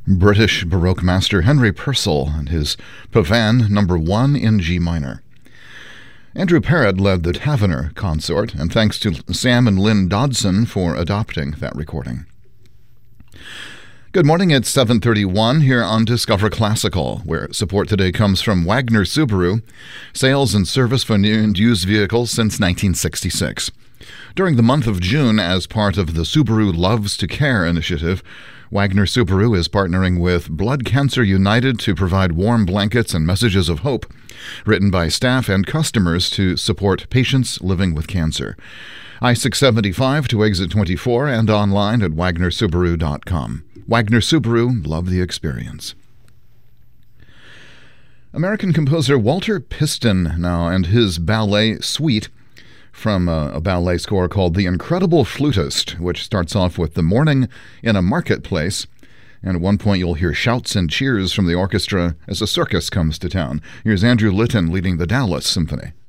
British Baroque master Henry Purcell and his Pavane No. 1 in G minor. Andrew Parrott led the Tavener consort, and thanks to Sam and Lynn Dodson for adopting that recording. Good morning, it's 7:31 here on Discover Classical, where support today comes from Wagner Subaru, sales and service for new and used vehicles since 1966. During the month of June, as part of the Subaru Loves to Care initiative, Wagner Subaru is partnering with Blood Cancer United to provide warm blankets and messages of hope, written by staff and customers to support patients living with cancer. I-675 to exit 24 and online at wagnersubaru.com. Wagner Subaru, love the experience. American composer Walter Piston now and his ballet Suite from a ballet score called The Incredible Flutist, which starts off with the morning in a marketplace. And at one point you'll hear shouts and cheers from the orchestra as a circus comes to town. Here's Andrew Litton leading the Dallas Symphony.